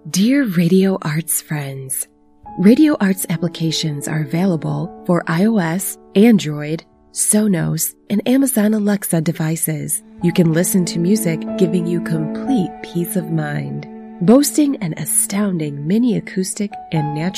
Dear Radio Arts friends, Radio Arts applications are available for iOS, Android, Sonos, and Amazon Alexa devices. You can listen to music giving you complete peace of mind. Boasting an astounding mini acoustic and natural